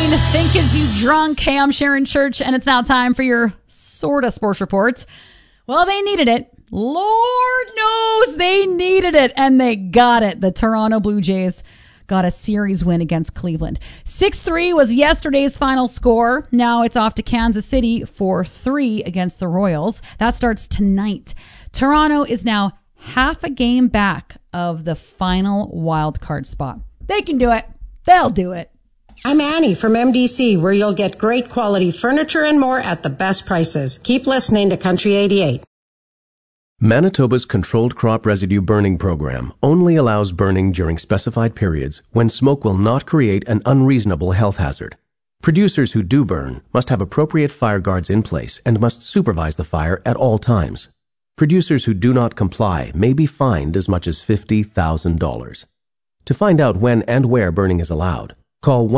9, Think Is You Drunk? Hey, I'm Sharon Church, and it's now time for your sorta sports report. Well, they needed it. Lord knows they needed it, and they got it. The Toronto Blue Jays got a series win against Cleveland. 6-3 was yesterday's final score. Now it's off to Kansas City for 3 against the Royals. That starts tonight. Toronto is now half a game back of the final wild card spot. They can do it. They'll do it. I'm Annie from MDC, where you'll get great quality furniture and more at the best prices. Keep listening to Country 88. Manitoba's Controlled Crop Residue Burning Program only allows burning during specified periods when smoke will not create an unreasonable health hazard. Producers who do burn must have appropriate fire guards in place and must supervise the fire at all times. Producers who do not comply may be fined as much as $50,000. To find out when and where burning is allowed, call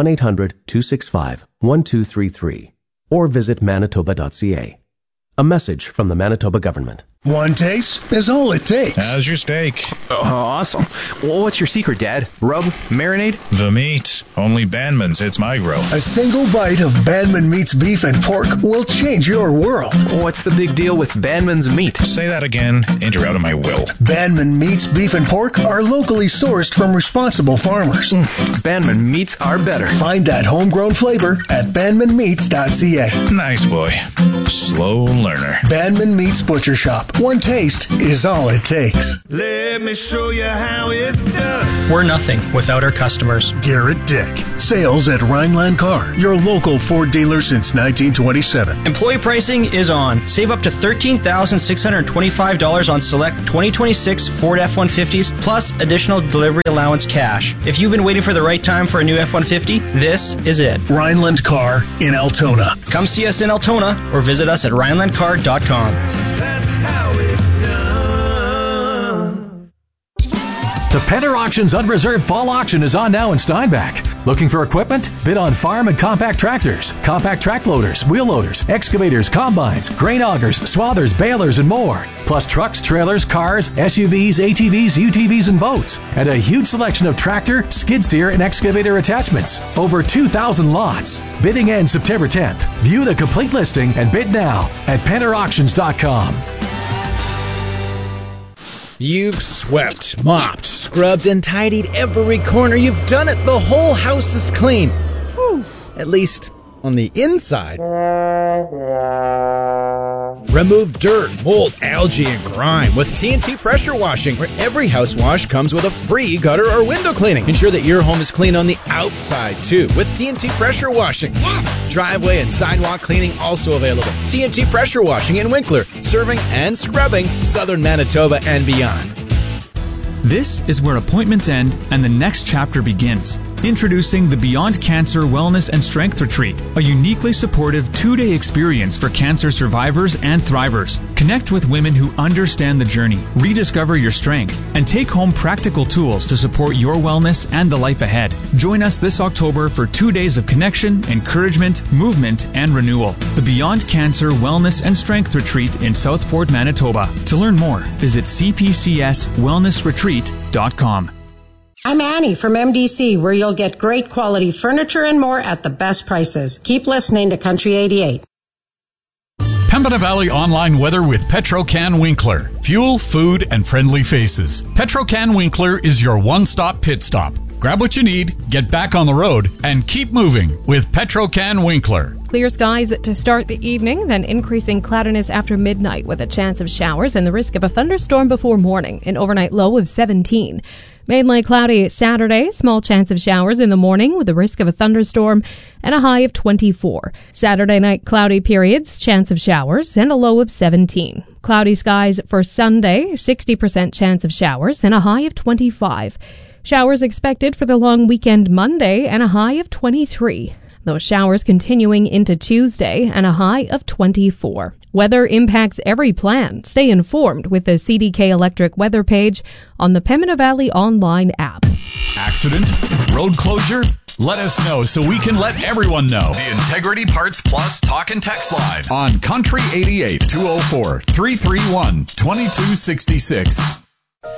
1-800-265-1233 or visit manitoba.ca. A message from the Manitoba government. One taste is all it takes. How's your steak? Oh, awesome. Well, what's your secret, Dad? Rub? Marinade? The meat. Only Bandman's hits my grill. A single bite of Bandman Meat's beef and pork will change your world. What's the big deal with Bandman's meat? Say that again, and you're out of my will. Bandman Meat's beef and pork are locally sourced from responsible farmers. Bandman Meats are better. Find that homegrown flavor at bandmanmeats.ca. Nice boy. Slow learner. Bandman Meats Butcher Shop. One taste is all it takes. Let me show you how it's done. We're nothing without our customers. Garrett Dick. Sales at Rhineland Car, your local Ford dealer since 1927. Employee pricing is on. Save up to $13,625 on select 2026 Ford F-150s plus additional delivery allowance cash. If you've been waiting for the right time for a new F-150, this is it. Rhineland Car in Altona. Come see us in Altona or visit us at rhinelandcar.com. That's how it's done. The Penner Auctions Unreserved Fall Auction is on now in Steinbach. Looking for equipment? Bid on farm and compact tractors, compact track loaders, wheel loaders, excavators, combines, grain augers, swathers, balers, and more. Plus trucks, trailers, cars, SUVs, ATVs, UTVs, and boats. And a huge selection of tractor, skid steer, and excavator attachments. Over 2,000 lots. Bidding ends September 10th. View the complete listing and bid now at PennerAuctions.com. You've swept, mopped, scrubbed, and tidied every corner. You've done it. The whole house is clean. Whew. At least on the inside. Remove dirt, mold, algae, and grime with TNT Pressure Washing, where every house wash comes with a free gutter or window cleaning. Ensure that your home is clean on the outside, too, with TNT Pressure Washing. Yes! Driveway and sidewalk cleaning also available. TNT Pressure Washing in Winkler, serving and scrubbing southern Manitoba and beyond. This is where appointments end and the next chapter begins. Introducing the Beyond Cancer Wellness and Strength Retreat, a uniquely supportive 2-day experience for cancer survivors and thrivers. Connect with women who understand the journey, rediscover your strength, and take home practical tools to support your wellness and the life ahead. Join us this October for 2 days of connection, encouragement, movement, and renewal. The Beyond Cancer Wellness and Strength Retreat in Southport, Manitoba. To learn more, visit cpcswellnessretreat.com. I'm Annie from MDC, where you'll get great quality furniture and more at the best prices. Keep listening to Country 88. Pembina Valley Online Weather with Petro-Can Winkler. Fuel, food, and friendly faces. Petro-Can Winkler is your one-stop pit stop. Grab what you need, get back on the road, and keep moving with Petro-Can Winkler. Clear skies to start the evening, then increasing cloudiness after midnight with a chance of showers and the risk of a thunderstorm before morning, an overnight low of 17. Mainly cloudy Saturday, small chance of showers in the morning with the risk of a thunderstorm and a high of 24. Saturday night cloudy periods, chance of showers and a low of 17. Cloudy skies for Sunday, 60% chance of showers and a high of 25. Showers expected for the long weekend Monday and a high of 23. Those showers continuing into Tuesday and a high of 24. Weather impacts every plan. Stay informed with the CDK Electric weather page on the Pembina Valley Online app. Accident? Road closure? Let us know so we can let everyone know. The Integrity Parts Plus Talk and Text Line on Country 88 204 331 2266.